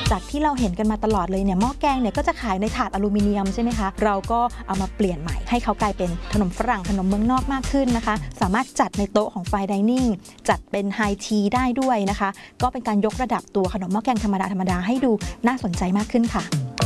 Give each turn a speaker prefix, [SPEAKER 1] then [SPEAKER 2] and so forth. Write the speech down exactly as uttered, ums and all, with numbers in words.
[SPEAKER 1] จากที่เราเห็นกันมาตลอดเลยเนี่ยหม้อแกงเนี่ยก็จะขายในถาดอลูมิเนียมใช่ไหมคะเราก็เอามาเปลี่ยนใหม่ให้เขากลายเป็นขนมฝรั่งขนมเมืองนอกมากขึ้นนะคะสามารถจัดในโต๊ะของไฟน์ไดนิ่งจัดเป็นไฮทีได้ด้วยนะคะก็เป็นการยกระดับตัวขนมหม้อแกงธรรมดาธรรมดาให้ดูน่าสนใจมากขึ้นค่ะ